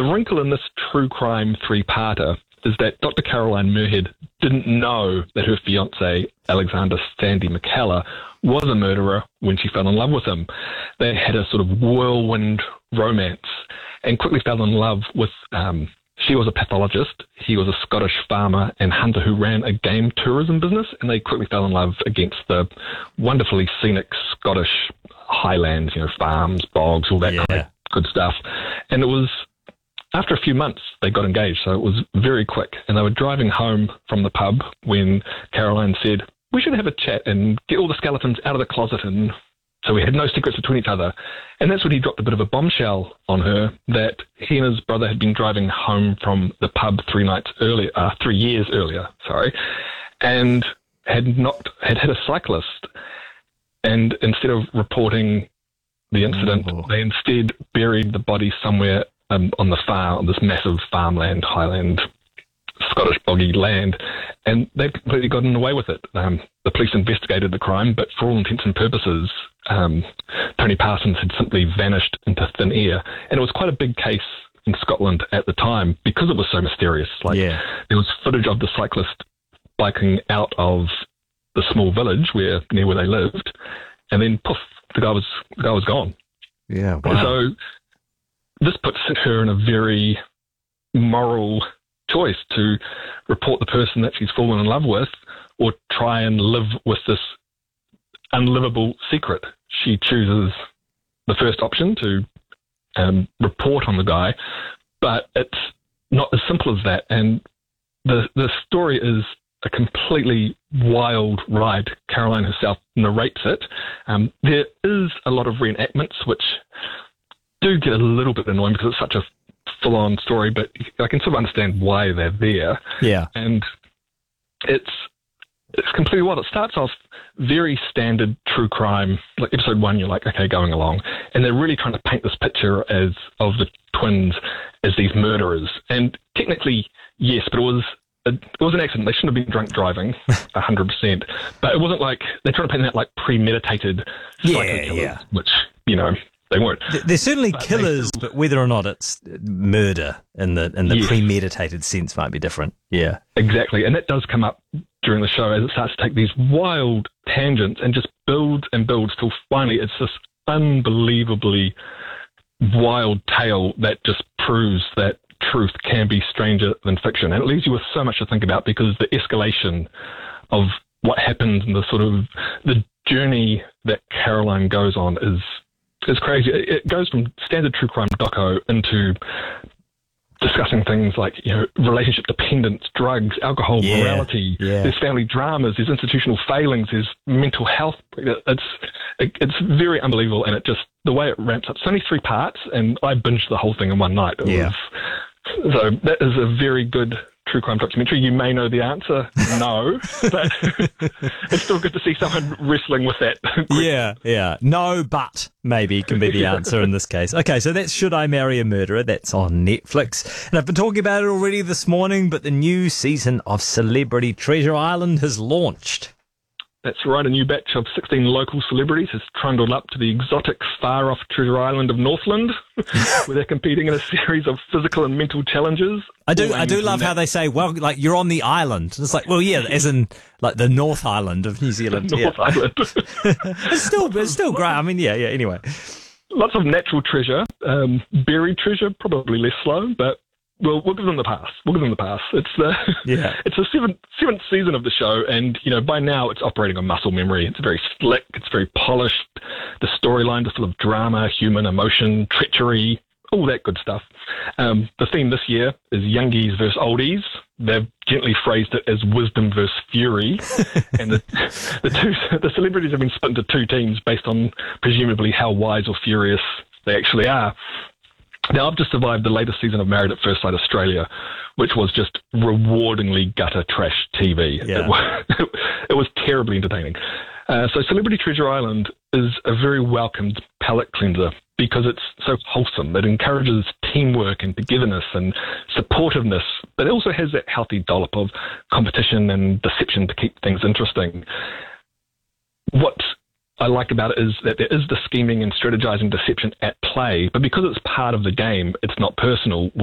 wrinkle in this true crime three-parter is that Dr. Caroline Muirhead didn't know that her fiancé, Alexander Sandy McKellar, was a murderer when she fell in love with him. They had a sort of whirlwind romance and quickly fell in love with... she was a pathologist, he was a Scottish farmer and hunter who ran a game tourism business, and they quickly fell in love against the wonderfully scenic Scottish highlands, farms, bogs, all that kind of good stuff. And it was... After a few months, they got engaged, so it was very quick. And they were driving home from the pub when Caroline said, we should have a chat and get all the skeletons out of the closet. And so we had no secrets between each other. And that's when he dropped a bit of a bombshell on her that he and his brother had been driving home from the pub 3 years earlier, and had hit a cyclist. And instead of reporting the incident, they instead buried the body somewhere on the farm, on this massive farmland, highland, Scottish boggy land, and they've completely gotten away with it. The police investigated the crime, but for all intents and purposes, Tony Parsons had simply vanished into thin air, and it was quite a big case in Scotland at the time because it was so mysterious. There was footage of the cyclist biking out of the small village near where they lived, and then poof, the guy was gone. Yeah, wow. And so this puts her in a very moral choice to report the person that she's fallen in love with or try and live with this unlivable secret. She chooses the first option to report on the guy, but it's not as simple as that. And the story is a completely wild ride. Caroline herself narrates it. There is a lot of reenactments, which do get a little bit annoying because it's such a full-on story, but I can sort of understand why they're there. Yeah. And it's completely wild. It starts off very standard true crime. Like episode 1, you're like, okay, going along. And they're really trying to paint this picture of the twins as these murderers. And technically, yes, but it was an accident. They shouldn't have been drunk driving, 100%. But it wasn't like they're trying to paint that like premeditated psycho killers, which, they weren't. They're certainly killers, but whether or not it's murder in the premeditated sense might be different. Yeah, exactly. And that does come up during the show as it starts to take these wild tangents and just builds and builds till finally it's this unbelievably wild tale that just proves that truth can be stranger than fiction. And it leaves you with so much to think about because the escalation of what happens and the sort of the journey that Caroline goes on is crazy. It goes from standard true crime doco into discussing things like relationship dependence, drugs, alcohol, morality. There's family dramas, there's institutional failings, there's mental health. It's very unbelievable, and the way it ramps up. It's only 3 parts, and I binged the whole thing in one night. So that is a very good true crime documentary. You may know the answer, no, but it's still good to see someone wrestling with that. Yeah. No, but maybe can be the answer in this case. Okay, so that's Should I Marry a Murderer? That's on Netflix. And I've been talking about it already this morning, but the new season of Celebrity Treasure Island has launched. That's right, a new batch of 16 local celebrities has trundled up to the exotic, far-off Treasure Island of Northland, where they're competing in a series of physical and mental challenges. I do love how they say, well, like, you're on the island. It's like, well, yeah, as in, like, the North Island of New Zealand. North Island. It's still great. I mean, anyway. Lots of natural treasure. Buried treasure, probably less slow, but we'll give them the pass. It's the seventh season of the show, and by now it's operating on muscle memory. It's very slick. It's very polished. The storyline is full of drama, human emotion, treachery, all that good stuff. The theme this year is youngies versus oldies. They've gently phrased it as wisdom versus fury, and the celebrities have been split into 2 teams based on presumably how wise or furious they actually are. Now, I've just survived the latest season of Married at First Sight Australia, which was just rewardingly gutter trash TV. Yeah. It was terribly entertaining. So Celebrity Treasure Island is a very welcomed palate cleanser because it's so wholesome. It encourages teamwork and togetherness and supportiveness, but it also has that healthy dollop of competition and deception to keep things interesting. What I like about it is that there is the scheming and strategizing deception at play, but because it's part of the game, it's not personal.